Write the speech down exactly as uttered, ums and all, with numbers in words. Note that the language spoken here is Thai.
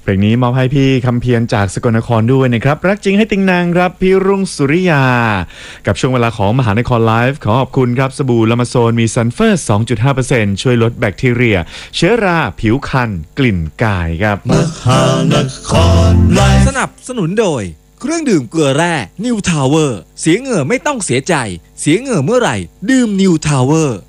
เพลงนี้มอบให้พี่คำเพียรจากสกลนครด้วยนะครับรักจริงให้ติงนางครับพี่รุ่งสุริยากับช่วงเวลาของมหานครไลฟ์ขอขอบคุณครับสบู่ลามาโซนมีซัลเฟอร์ สองจุดห้าเปอร์เซ็นต์ ช่วยลดแบคทีเรียเชื้อราผิวคันกลิ่นกายครับมหานครไลฟ์สนับสนุนโดยเครื่องดื่มเกลือแร่นิวทาวเวอร์เสียเหงื่อไม่ต้องเสียใจเสียเหงื่อเมื่อไหร่ดื่มนิวทาวเวอร์